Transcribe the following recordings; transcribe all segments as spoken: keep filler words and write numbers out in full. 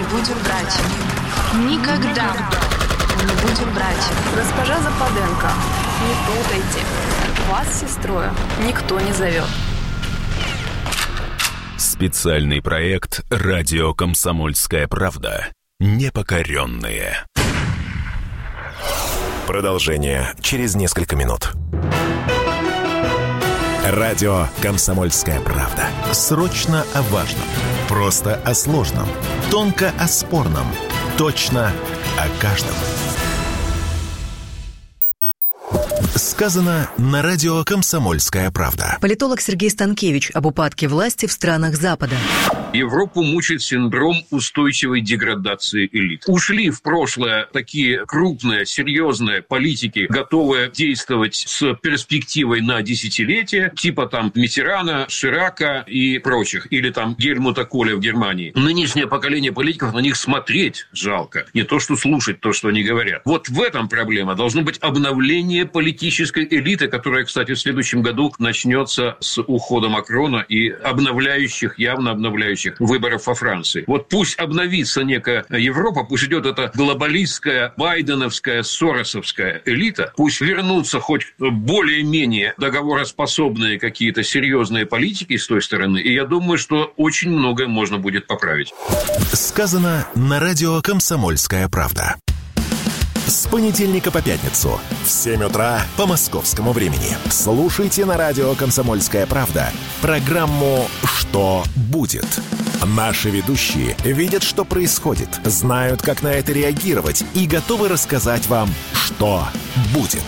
будем братьями. Никогда мы не будем братьями. Госпожа Западенко, не путайте. Вас с сестрой никто не зовет. Специальный проект «Радио Комсомольская правда». Непокоренные. Продолжение через несколько минут. Радио «Комсомольская правда». Срочно о важном. Просто о сложном. Тонко о спорном. Точно о каждом. Сказано на радио «Комсомольская правда». Политолог Сергей Станкевич об упадке власти в странах Запада. Европу мучает синдром устойчивой деградации элит. Ушли в прошлое такие крупные, серьезные политики, готовые действовать с перспективой на десятилетия, типа там Миттерана, Ширака и прочих, или там Гельмута Коля в Германии. Нынешнее поколение политиков, на них смотреть жалко, не то что слушать то, что они говорят. Вот в этом проблема. Должно быть обновление политической элиты, которая, кстати, в следующем году начнется с ухода Макрона и обновляющих, явно обновляющих выборов во Франции. Вот пусть обновится некая Европа, пусть идет эта глобалистская, байденовская, соросовская элита, пусть вернутся хоть более-менее договороспособные какие-то серьезные политики с той стороны, и я думаю, что очень многое можно будет поправить. Сказано на радио «Комсомольская правда». С понедельника по пятницу в семь утра по московскому времени. Слушайте на радио «Комсомольская правда» программу «Что будет?». Наши ведущие видят, что происходит, знают, как на это реагировать и готовы рассказать вам, что будет.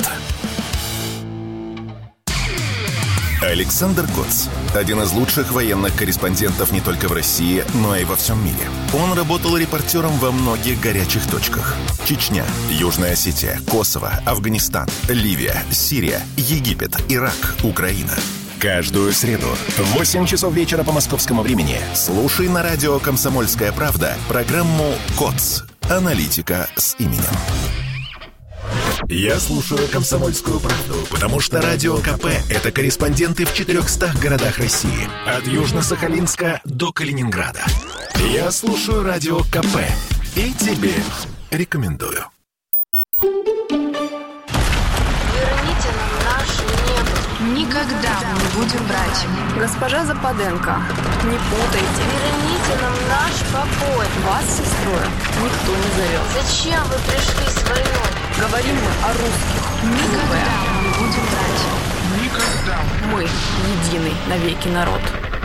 Александр Коц – один из лучших военных корреспондентов не только в России, но и во всем мире. Он работал репортером во многих горячих точках. Чечня, Южная Осетия, Косово, Афганистан, Ливия, Сирия, Египет, Ирак, Украина. Каждую среду в восемь часов вечера по московскому времени слушай на радио «Комсомольская правда» программу «Коц. Аналитика с именем». Я слушаю «Комсомольскую правду», потому что Радио КП – это корреспонденты в четырехстах городах России. От Южно-Сахалинска до Калининграда. Я слушаю Радио КП и тебе рекомендую. Верните нам наше небо. Никогда мы не будем братьями. Госпожа Западенко, не путайте. Верните нам наш покой. Вас с сестрой никто не зовет. Зачем вы пришли с войной? Говорим мы о русских. Никогда мы не будем братьями. Никогда. Мы единый навеки народ.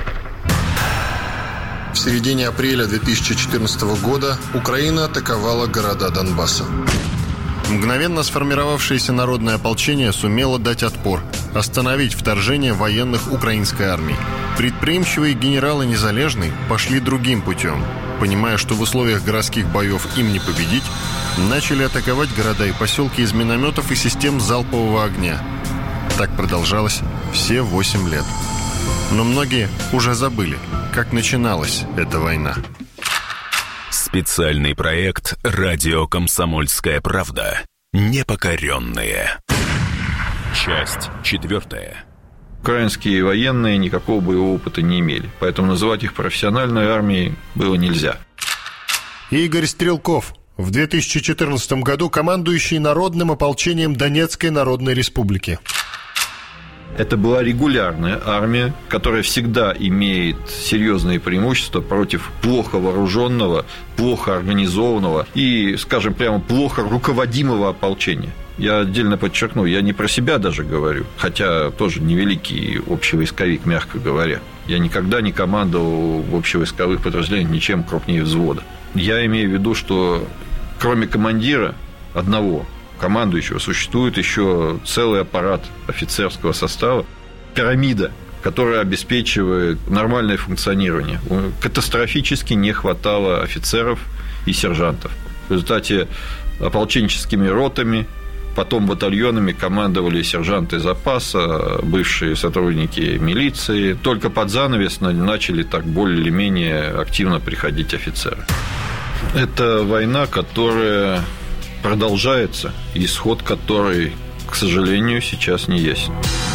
В середине апреля две тысячи четырнадцатого года Украина атаковала города Донбасса. Мгновенно сформировавшееся народное ополчение сумело дать отпор, остановить вторжение военных украинской армии. Предприимчивые генералы Незалежной пошли другим путем. Понимая, что в условиях городских боев им не победить, начали атаковать города и поселки из минометов и систем залпового огня. Так продолжалось все восемь лет. Но многие уже забыли, как начиналась эта война. Специальный проект «Радио Комсомольская правда». Непокоренные. Часть четвертая. Украинские военные никакого боевого опыта не имели, поэтому называть их профессиональной армией было нельзя. Игорь Стрелков, в две тысячи четырнадцатом году командующий Народным ополчением Донецкой Народной Республики. Это была регулярная армия, которая всегда имеет серьезные преимущества против плохо вооруженного, плохо организованного и, скажем прямо, плохо руководимого ополчения. Я отдельно подчеркну, я не про себя даже говорю, хотя тоже невеликий общевойсковик, мягко говоря. Я никогда не командовал в общевойсковых подразделениях ничем крупнее взвода. Я имею в виду, что кроме командира одного, командующего, существует еще целый аппарат офицерского состава, пирамида, которая обеспечивает нормальное функционирование. Катастрофически не хватало офицеров и сержантов. В результате ополченческими ротами, потом батальонами командовали сержанты запаса, бывшие сотрудники милиции. Только под занавес начали так более или менее активно приходить офицеры. Это война, которая продолжается, исход которой, к сожалению, сейчас не ясен.